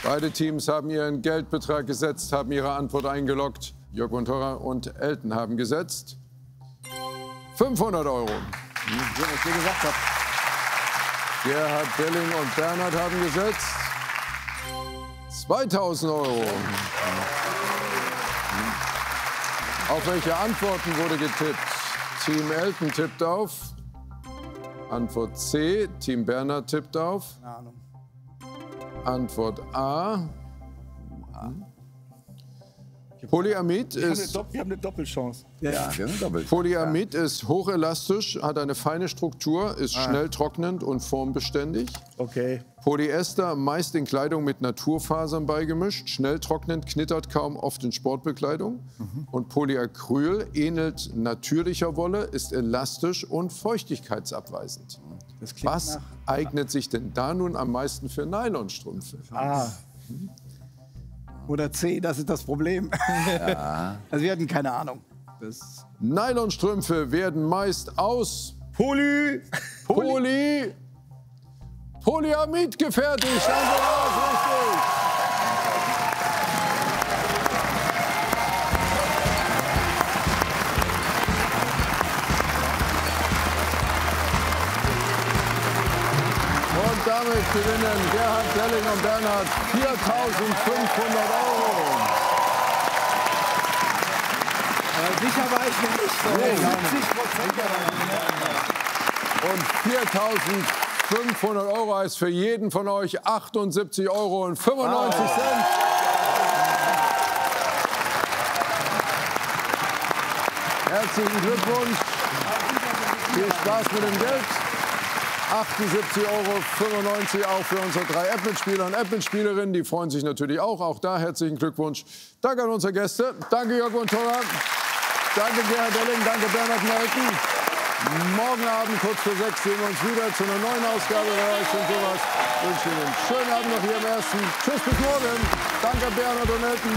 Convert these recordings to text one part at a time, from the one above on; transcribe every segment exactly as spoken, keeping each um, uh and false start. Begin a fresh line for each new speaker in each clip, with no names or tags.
Beide Teams haben ihren Geldbetrag gesetzt, haben ihre Antwort eingeloggt. Jörg von Torra und Elton haben gesetzt fünfhundert Euro.
Wie ich dir gesagt habe.
Gerhard Delling und Bernhard haben gesetzt zweitausend Euro. Auf welche Antworten wurde getippt? Team Elton tippt auf Antwort C. Team Bernhard tippt auf
Keine Ahnung.
Antwort A. Polyamid
Wir haben,
ist,
eine wir haben eine Doppelchance. Ja, ja.
Wir sind doppelt.
Polyamid ist hochelastisch, hat eine feine Struktur, ist schnell trocknend und formbeständig.
Okay.
Polyester meist in Kleidung mit Naturfasern beigemischt, schnell trocknend, knittert kaum, oft in Sportbekleidung.
Mhm.
Und Polyacryl ähnelt natürlicher Wolle, ist elastisch und feuchtigkeitsabweisend.
Das klingt
Was
nach-
eignet sich denn da nun am meisten für Nylonstrümpfe?
Ah. Oder C, das ist das Problem. Ja. Also wir hatten keine Ahnung. Das
Nylonstrümpfe werden meist aus
Poly.
Poly... Polyamid gefertigt. Also das richtig. Und damit gewinnen Gerhard Delling und Bernhard viertausendfünfhundert Euro.
Aber sicher war ich mir nicht. So. siebzig Prozent.
Und viertausendfünfhundert Euro heißt für jeden von euch achtundsiebzig Euro und fünfundneunzig Cent. Herzlichen Glückwunsch. Viel Spaß mit dem Geld. achtundsiebzig Euro fünfundneunzig auch für unsere drei App-Mitspieler und App-Mitspielerinnen. Die freuen sich natürlich auch. Auch da herzlichen Glückwunsch. Danke an unsere Gäste. Danke Jörg von Torra. Danke Gerhard Delling. Danke Bernhard Melken. Morgen Abend kurz vor sechs sehen wir uns wieder zu einer neuen Ausgabe bei euch und sowas. Ich wünsche Ihnen einen schönen Abend noch hier im Ersten. Tschüss, bis morgen. Danke Bernhard und Elton.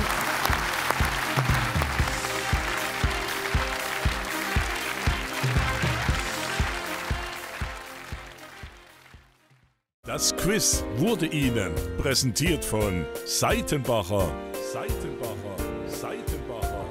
Das Quiz wurde Ihnen präsentiert von Seitenbacher. Seitenbacher. Seitenbacher.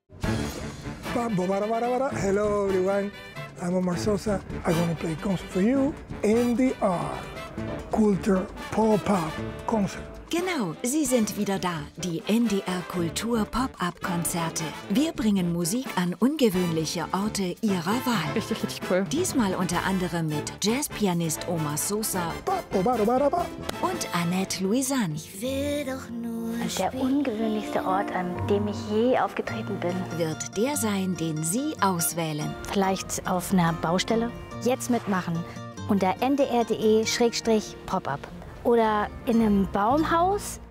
Hello everyone, I'm Omar Sosa. I'm gonna play concert for you in the R. Culture Pop-Up Concert.
Genau, sie sind wieder da, die N D R Kultur Pop-Up-Konzerte. Wir bringen Musik an ungewöhnliche Orte ihrer Wahl.
Richtig, richtig cool.
Diesmal unter anderem mit Jazzpianist Omar Sosa und Annette Louisanne.
Ich will doch nur der ungewöhnlichste Ort, an dem ich je aufgetreten bin.
Wird der sein, den Sie auswählen.
Vielleicht auf einer Baustelle? Jetzt mitmachen unter n d r punkt d e Schrägstrich Pop-Up. Oder in einem Baumhaus?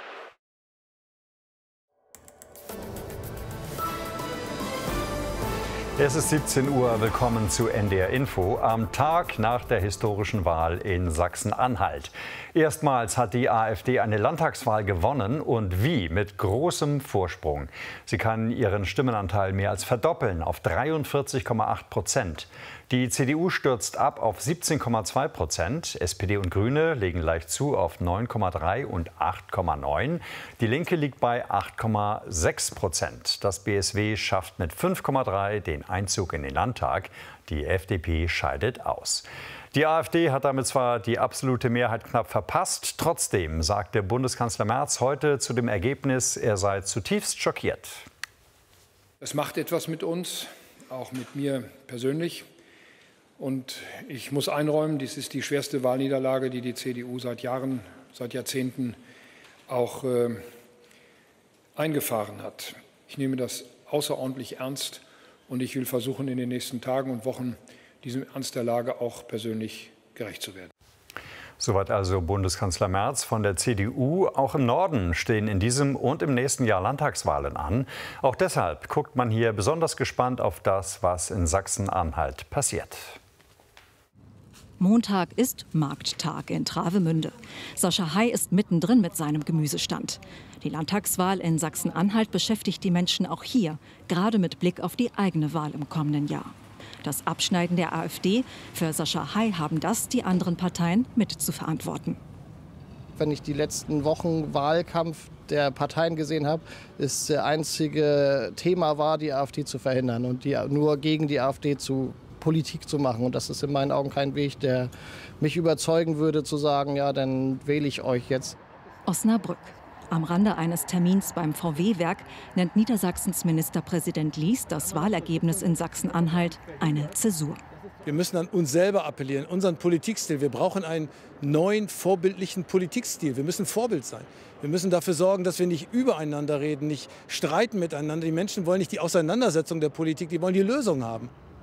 Es ist siebzehn Uhr, willkommen zu N D R Info am Tag nach der historischen Wahl in Sachsen-Anhalt. Erstmals hat die AfD eine Landtagswahl gewonnen und wie? Mit großem Vorsprung. Sie kann ihren Stimmenanteil mehr als verdoppeln auf dreiundvierzig Komma acht Prozent. Die C D U stürzt ab auf siebzehn Komma zwei Prozent. S P D und Grüne legen leicht zu auf neun Komma drei und acht Komma neun. Die Linke liegt bei acht Komma sechs Prozent. Das B S W schafft mit fünf Komma drei den Einzug in den Landtag. Die F D P scheidet aus. Die AfD hat damit zwar die absolute Mehrheit knapp verpasst. Trotzdem sagte Bundeskanzler Merz heute zu dem Ergebnis, er sei zutiefst schockiert.
Es macht etwas mit uns, auch mit mir persönlich. Und ich muss einräumen, dies ist die schwerste Wahlniederlage, die die C D U seit Jahren, seit Jahrzehnten auch äh, eingefahren hat. Ich nehme das außerordentlich ernst und ich will versuchen, in den nächsten Tagen und Wochen diesem Ernst der Lage auch persönlich gerecht zu werden.
Soweit also Bundeskanzler Merz von der C D U. Auch im Norden stehen in diesem und im nächsten Jahr Landtagswahlen an. Auch deshalb guckt man hier besonders gespannt auf das, was in Sachsen-Anhalt passiert.
Montag ist Markttag in Travemünde. Sascha Hay ist mittendrin mit seinem Gemüsestand. Die Landtagswahl in Sachsen-Anhalt beschäftigt die Menschen auch hier, gerade mit Blick auf die eigene Wahl im kommenden Jahr. Das Abschneiden der AfD, für Sascha Hay haben das die anderen Parteien mit zu verantworten.
Wenn ich die letzten Wochen Wahlkampf der Parteien gesehen habe, ist das einzige Thema war, die AfD zu verhindern und die, nur gegen die AfD zu Politik zu machen. Und das ist in meinen Augen kein Weg, der mich überzeugen würde, zu sagen, ja, dann wähle ich euch jetzt.
Osnabrück. Am Rande eines Termins beim V W-Werk nennt Niedersachsens Ministerpräsident Lies das Wahlergebnis in Sachsen-Anhalt eine Zäsur.
Wir müssen an uns selber appellieren, unseren Politikstil. Wir brauchen einen neuen, vorbildlichen Politikstil. Wir müssen Vorbild sein. Wir müssen dafür sorgen, dass wir nicht übereinander reden, nicht streiten miteinander. Die Menschen wollen nicht die Auseinandersetzung der Politik, die wollen die Lösung haben.